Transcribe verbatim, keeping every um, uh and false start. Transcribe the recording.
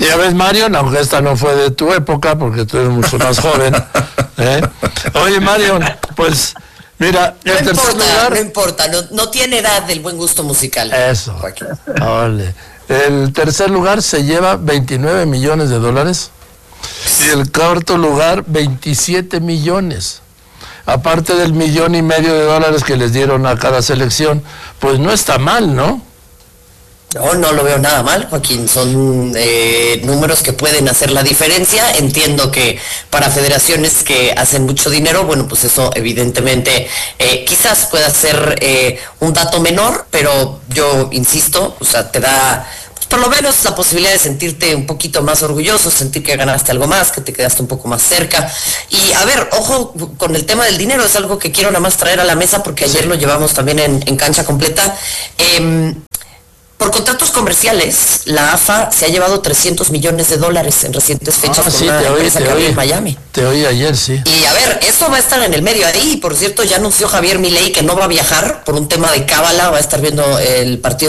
ya ves, Marion, aunque esta no fue de tu época, porque tú eres mucho más joven. ¿eh? Oye, Marion, pues, mira, no el tercer importa, lugar... No importa, no, no tiene edad del buen gusto musical. Eso, vale. El tercer lugar se lleva veintinueve millones de dólares y el cuarto lugar veintisiete millones. Aparte del millón y medio de dólares que les dieron a cada selección, pues no está mal, ¿no? No, no lo veo nada mal, Joaquín. Son eh, números que pueden hacer la diferencia. Entiendo que para federaciones que hacen mucho dinero, bueno, pues eso evidentemente eh, quizás pueda ser eh, un dato menor, pero yo insisto, o sea, te da por lo menos la posibilidad de sentirte un poquito más orgulloso, sentir que ganaste algo más, que te quedaste un poco más cerca. Y a ver, ojo con el tema del dinero, es algo que quiero nada más traer a la mesa porque ayer lo llevamos también en, en cancha completa. Eh, Por contratos comerciales, la A F A se ha llevado trescientos millones de dólares en recientes fechas ah, con sí, una te oí, empresa te que oí, había en Miami. Te oí ayer, sí. Y a ver, eso va a estar en el medio ahí. Por cierto, ya anunció Javier Milei que no va a viajar por un tema de cábala, va a estar viendo el partido